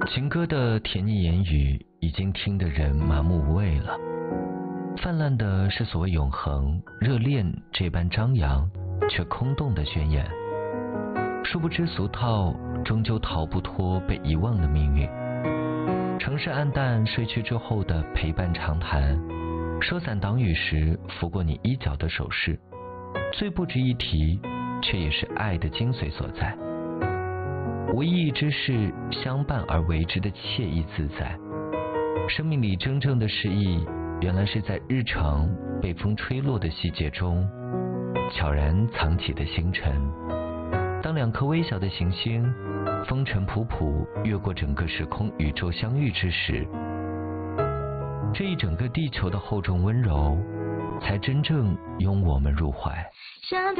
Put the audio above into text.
情歌的甜腻言语已经听得人麻木无味了，泛滥的是所谓永恒热恋这般张扬却空洞的宣言，殊不知俗套终究逃不脱被遗忘的命运。城市暗淡睡去之后的陪伴长谈，收伞挡雨时拂过你衣角的手势，最不值一提却也是爱的精髓所在。无意义之事相伴而为之的惬意自在，生命里真正的诗意，原来是在日常被风吹落的细节中悄然藏起的星辰。当两颗微小的行星风尘仆仆越过整个时空宇宙相遇之时，这一整个地球的厚重温柔才真正拥我们入怀。